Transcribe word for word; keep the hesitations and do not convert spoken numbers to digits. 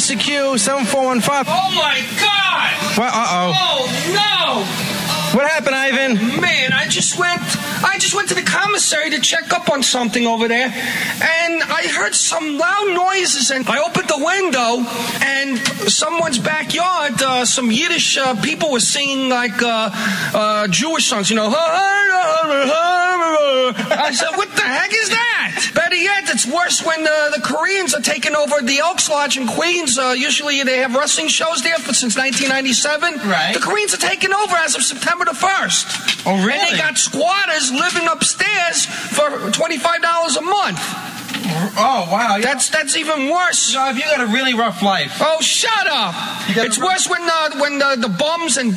Lisa Q, seven four one five. Oh, my God! What? Uh-oh. Oh, no! What happened, Ivan? Man, I just went I just went to the commissary to check up on something over there, and I heard some loud noises, and I opened the window, and someone's backyard, uh, some Yiddish uh, people were singing, like, uh, uh, Jewish songs, you know. I said, what the heck is that? Better yet, it's worse when uh, the Koreans are taking over the Elks Lodge in Queens. Uh, usually they have wrestling shows there for, since nineteen ninety-seven. Right. The Koreans are taking over as of September the first. Oh, really? And they got squatters living upstairs for twenty-five dollars a month. Oh, wow. That's that's even worse. You know, if you got a really rough life. Oh, shut up. It's worse when, uh, when uh, the bums and